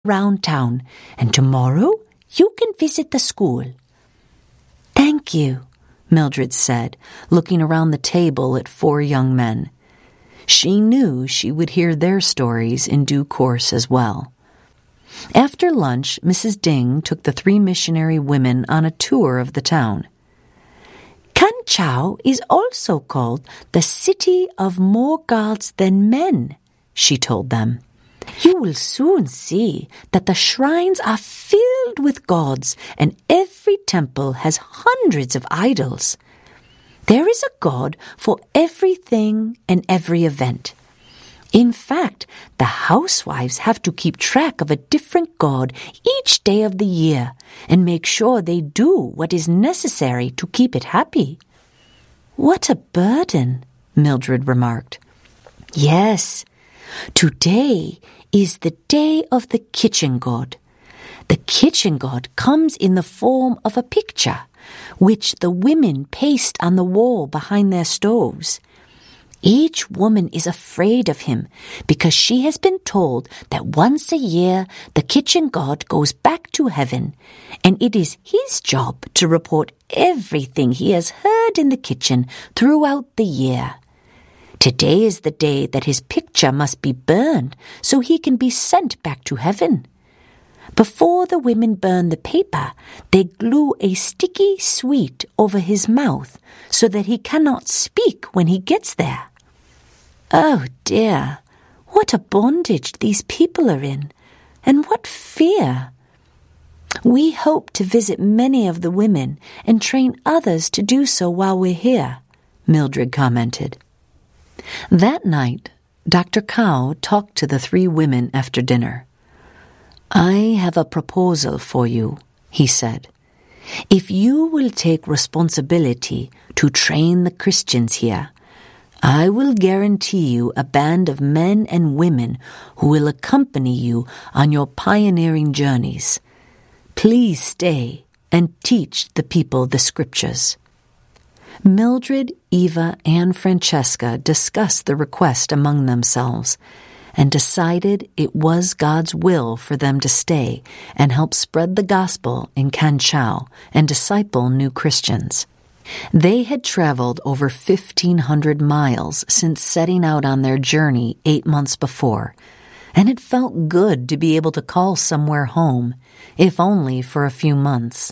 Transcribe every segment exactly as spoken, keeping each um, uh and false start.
round town, and tomorrow you can visit the school." "Thank you," Mildred said, looking around the table at four young men. She knew she would hear their stories in due course as well. After lunch, Missus Ding took the three missionary women on a tour of the town. "Kanchao is also called the city of more gods than men," she told them. "You will soon see that the shrines are filled with gods, and every temple has hundreds of idols. There is a god for everything and every event. In fact, the housewives have to keep track of a different god each day of the year and make sure they do what is necessary to keep it happy." "What a burden," Mildred remarked. "Yes, today is the day of the kitchen god. The kitchen god comes in the form of a picture, which the women paste on the wall behind their stoves. Each woman is afraid of him because she has been told that once a year the kitchen god goes back to heaven, and it is his job to report everything he has heard in the kitchen throughout the year. Today is the day that his picture must be burned so he can be sent back to heaven. Before the women burn the paper, they glue a sticky sweet over his mouth so that he cannot speak when he gets there. Oh dear, what a bondage these people are in, and what fear. We hope to visit many of the women and train others to do so while we're here," Mildred commented. That night, Doctor Kao talked to the three women after dinner. "I have a proposal for you," he said. "If you will take responsibility to train the Christians here, I will guarantee you a band of men and women who will accompany you on your pioneering journeys. Please stay and teach the people the scriptures." Mildred, Eva, and Francesca discussed the request among themselves and decided it was God's will for them to stay and help spread the gospel in Kanchao and disciple new Christians. They had traveled over fifteen hundred miles since setting out on their journey eight months before, and it felt good to be able to call somewhere home, if only for a few months.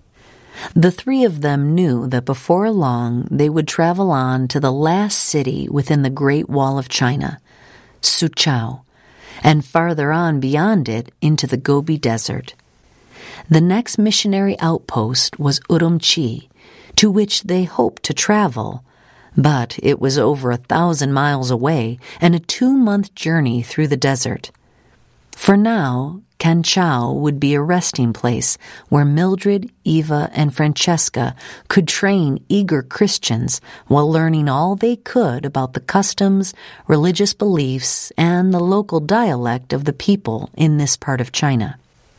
The three of them knew that before long they would travel on to the last city within the Great Wall of China, Suzhou, and farther on beyond it into the Gobi Desert. The next missionary outpost was Urumqi, to which they hoped to travel, but it was over a thousand miles away and a two-month journey through the desert. For now, Kanchao would be a resting place where Mildred, Eva, and Francesca could train eager Christians while learning all they could about the customs, religious beliefs, and the local dialect of the people in this part of China.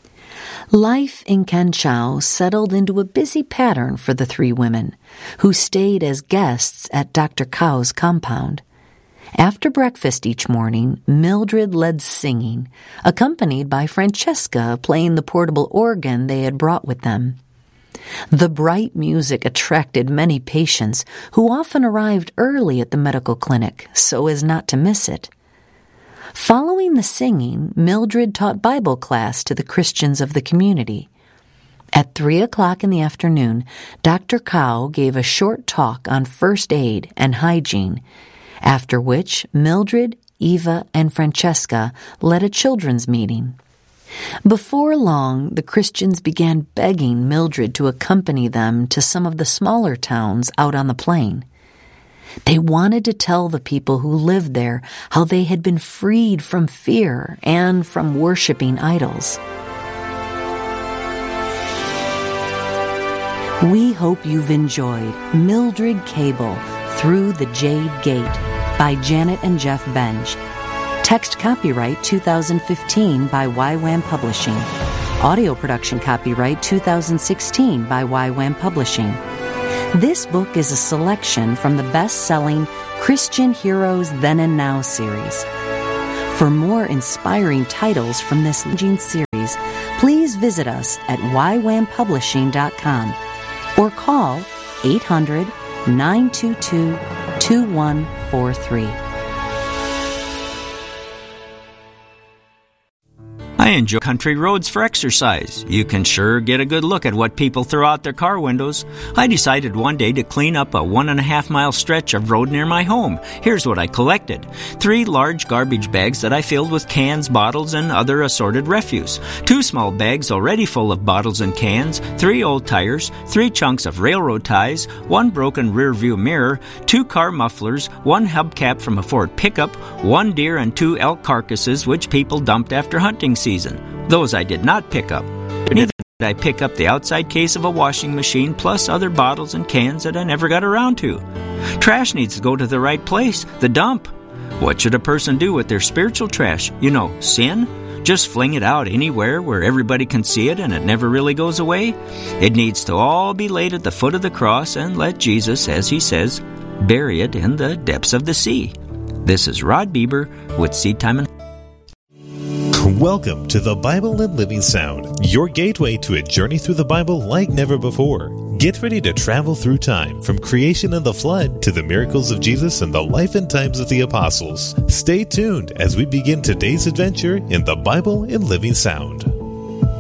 Life in Kanchao settled into a busy pattern for the three women, who stayed as guests at Doctor Kao's compound. After breakfast each morning, Mildred led singing, accompanied by Francesca playing the portable organ they had brought with them. The bright music attracted many patients who often arrived early at the medical clinic so as not to miss it. Following the singing, Mildred taught Bible class to the Christians of the community. At three o'clock in the afternoon, Doctor Kao gave a short talk on first aid and hygiene, after which Mildred, Eva, and Francesca led a children's meeting. Before long, the Christians began begging Mildred to accompany them to some of the smaller towns out on the plain. They wanted to tell the people who lived there how they had been freed from fear and from worshiping idols. We hope you've enjoyed Mildred Cable, Through the Jade Gate by Janet and Jeff Benj. Text copyright two thousand fifteen by Y WAM Publishing. Audio production copyright two thousand sixteen by Y WAM Publishing. This book is a selection from the best-selling Christian Heroes Then and Now series. For more inspiring titles from this series, series, please visit us at y wham publishing dot com or call eight hundred, nine two two, two one four three. I enjoy country roads for exercise. You can sure get a good look at what people throw out their car windows. I decided one day to clean up a one and a half mile stretch of road near my home. Here's what I collected. Three large garbage bags that I filled with cans, bottles, and other assorted refuse. Two small bags already full of bottles and cans. Three old tires. Three chunks of railroad ties. One broken rear view mirror. Two car mufflers. One hubcap from a Ford pickup. One deer and two elk carcasses which people dumped after hunting season. Those I did not pick up. Neither did I pick up the outside case of a washing machine plus other bottles and cans that I never got around to. Trash needs to go to the right place, the dump. What should a person do with their spiritual trash? You know, sin? Just fling it out anywhere where everybody can see it and it never really goes away? It needs to all be laid at the foot of the cross and let Jesus, as he says, bury it in the depths of the sea. This is Rod Bieber with Seed Time and Welcome to the Bible and Living Sound, your gateway to a journey through the Bible like never before. Get ready to travel through time, from creation and the flood to the miracles of Jesus and the life and times of the apostles. Stay tuned as we begin today's adventure in the Bible and Living Sound.